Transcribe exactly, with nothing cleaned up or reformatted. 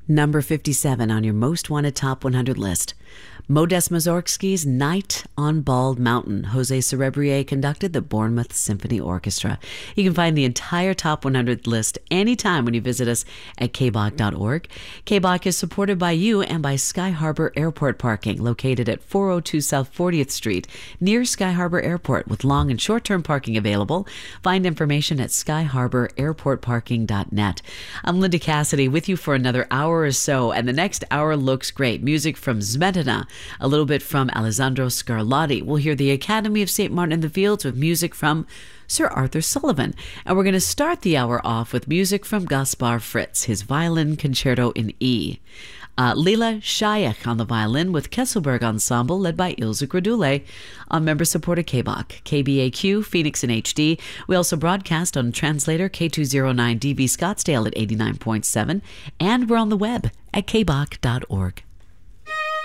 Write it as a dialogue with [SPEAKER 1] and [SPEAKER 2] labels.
[SPEAKER 1] Number fifty-seven on your most wanted top one hundred list. Modest Mussorgsky's Night on Bald Mountain. Jose Cerebrier conducted the Bournemouth Symphony Orchestra. You can find the entire top one hundred list anytime when you visit us at k b o c dot org. K B O C is supported by you and by Sky Harbor Airport Parking, located at four oh two South fortieth Street, near Sky Harbor Airport, with long and short-term parking available. Find information at sky harbor airport parking dot net. I'm Linda Cassidy with you for another hour or so, and the next hour looks great. Music from Smetana, a little bit from Alessandro Scarlatti. We'll hear the Academy of Saint Martin in the Fields with music from Sir Arthur Sullivan. And we're going to start the hour off with music from Gaspar Fritz, his violin concerto in E. Uh, Lila Shayak on the violin with Kesselberg Ensemble, led by Ilse Gradule, on member-supported K B O C, K B A Q, Phoenix in H D. We also broadcast on translator K two oh nine D V Scottsdale at eighty-nine point seven, and we're on the web at k b o c dot org.